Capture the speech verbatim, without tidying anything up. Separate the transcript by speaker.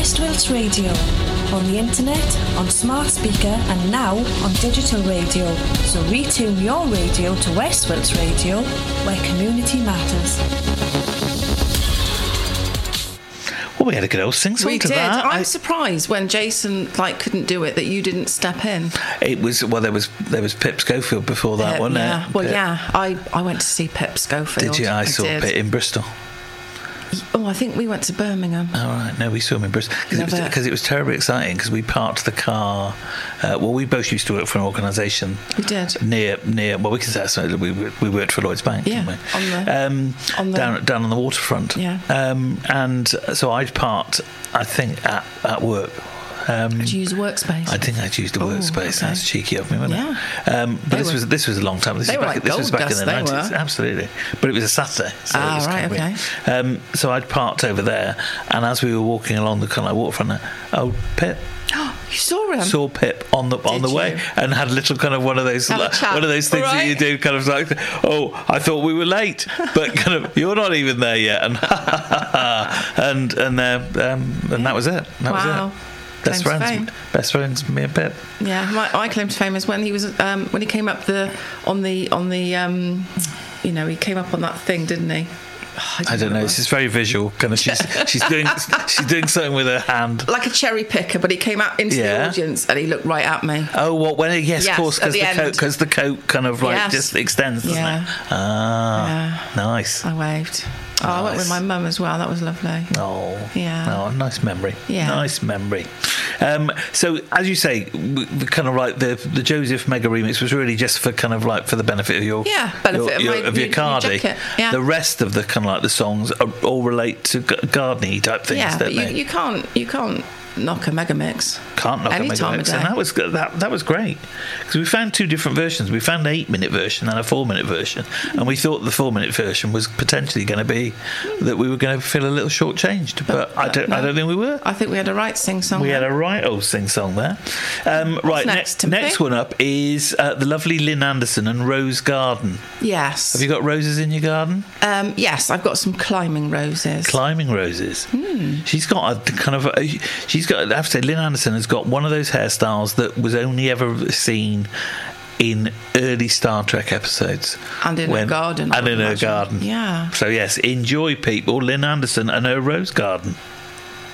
Speaker 1: West Wilts Radio. On the internet, on smart speaker and now on digital radio. So retune your radio to West Wilts Radio, where community matters.
Speaker 2: Well, we had a good old sing-song
Speaker 3: We
Speaker 2: to
Speaker 3: did.
Speaker 2: that.
Speaker 3: I'm
Speaker 2: I-
Speaker 3: surprised when Jason like couldn't do it that you didn't step in.
Speaker 2: It was, well, there was there was Pip Schofield before that,
Speaker 3: Uh,
Speaker 2: wasn't
Speaker 3: yeah.
Speaker 2: it?
Speaker 3: Well,
Speaker 2: Pip.
Speaker 3: yeah. I, I went to see Pip Schofield.
Speaker 2: Did you? I, saw
Speaker 3: did.
Speaker 2: Pip in Bristol.
Speaker 3: Oh, I think we went to Birmingham.
Speaker 2: All right, no, we saw him in Bristol because it,
Speaker 3: Love it.
Speaker 2: it was terribly exciting because we parked the car. Uh, well, we both used to work for an organisation.
Speaker 3: We did.
Speaker 2: near near. Well, we can say that we we worked for Lloyds Bank.
Speaker 3: Yeah,
Speaker 2: didn't we?
Speaker 3: on the-
Speaker 2: um,
Speaker 3: on the-
Speaker 2: down down on the waterfront.
Speaker 3: Yeah.
Speaker 2: Um, and so I'd parked, I think, at at work. Um,
Speaker 3: Did you use a workspace?
Speaker 2: I think I'd used a
Speaker 3: Oh,
Speaker 2: workspace.
Speaker 3: okay.
Speaker 2: That's cheeky of me, wasn't
Speaker 3: Yeah.
Speaker 2: it? Um, but
Speaker 3: They
Speaker 2: this
Speaker 3: were-
Speaker 2: was this was a long time. This
Speaker 3: they
Speaker 2: was
Speaker 3: were
Speaker 2: back,
Speaker 3: like
Speaker 2: this was
Speaker 3: gold
Speaker 2: back in the
Speaker 3: dust, they
Speaker 2: nineties.
Speaker 3: were.
Speaker 2: Absolutely. But it was a Saturday. So
Speaker 3: Ah,
Speaker 2: it was
Speaker 3: right,
Speaker 2: kind of
Speaker 3: okay.
Speaker 2: weird. Um, so I'd parked over there, and as we were walking along the kind of waterfront, oh, Pip.
Speaker 3: You saw him?
Speaker 2: Saw Pip on the on
Speaker 3: Did
Speaker 2: the way
Speaker 3: you?
Speaker 2: and had a little kind of one of those
Speaker 3: Have a
Speaker 2: like,
Speaker 3: chat.
Speaker 2: one of those things that you
Speaker 3: Right.
Speaker 2: do, kind of like, oh, I thought we were late, but kind of you're not even there yet, and and and uh, um, and that was it. That
Speaker 3: Wow.
Speaker 2: was it. Best
Speaker 3: Claim to
Speaker 2: friends,
Speaker 3: fame.
Speaker 2: best friends, me and Pip.
Speaker 3: Yeah, my, my claim to fame is when he was um, when he came up the on the on the um, you know he came up on that thing, didn't he? Oh,
Speaker 2: I don't know.
Speaker 3: what it
Speaker 2: It's just very visual. Kind of, she's she's doing she's doing something with her hand.
Speaker 3: was. Like a cherry picker, but he came out into
Speaker 2: Yeah.
Speaker 3: the audience and he looked right at me.
Speaker 2: Oh, what? When? Yes,
Speaker 3: Yes,
Speaker 2: of course,
Speaker 3: at
Speaker 2: because
Speaker 3: the
Speaker 2: the,
Speaker 3: end.
Speaker 2: coat, because the coat kind of like
Speaker 3: Yes.
Speaker 2: just extends, doesn't
Speaker 3: Yeah.
Speaker 2: it? Ah, nice.
Speaker 3: I waved. Oh, I went
Speaker 2: Nice.
Speaker 3: with my mum as well. That was lovely.
Speaker 2: Oh,
Speaker 3: Yeah.
Speaker 2: Oh, nice memory.
Speaker 3: Yeah.
Speaker 2: Nice memory. Um, so, as you say, w- the kind of like the the Joseph Mega remix was really just for kind of like for the benefit of your
Speaker 3: Yeah, benefit
Speaker 2: your,
Speaker 3: of
Speaker 2: your,
Speaker 3: my
Speaker 2: of your
Speaker 3: new- new
Speaker 2: cardi.
Speaker 3: jacket, yeah.
Speaker 2: The rest of the kind of like the songs are, all relate to g- gardening type things,
Speaker 3: Yeah,
Speaker 2: don't
Speaker 3: but you,
Speaker 2: they?
Speaker 3: you can't you can't knock a mega mix.
Speaker 2: Can't knock
Speaker 3: any
Speaker 2: a Mega
Speaker 3: time of
Speaker 2: Mix,
Speaker 3: day.
Speaker 2: and that was good- that that was great because we found two different versions. We found an eight minute version and a four minute version, and we thought the four minute version was potentially going to be that we were going to feel a little shortchanged, but, I don't I
Speaker 3: no.
Speaker 2: don't think we were.
Speaker 3: I think we had a right sing song.
Speaker 2: We had a right old sing song there. Um, right,
Speaker 3: next,
Speaker 2: ne-
Speaker 3: Timothy?
Speaker 2: next one up is uh, the lovely Lynn Anderson and Rose Garden.
Speaker 3: Yes.
Speaker 2: Have you got roses in your garden?
Speaker 3: Um, yes, I've got some climbing roses.
Speaker 2: Climbing roses.
Speaker 3: Hmm.
Speaker 2: She's got a kind of. A, she's got. I have to say, Lynn Anderson has got one of those hairstyles that was only ever seen in early Star Trek episodes.
Speaker 3: And in her garden, I
Speaker 2: And
Speaker 3: would
Speaker 2: in her
Speaker 3: imagine.
Speaker 2: garden.
Speaker 3: Yeah.
Speaker 2: So yes, enjoy, people. Lynn Anderson and her rose garden.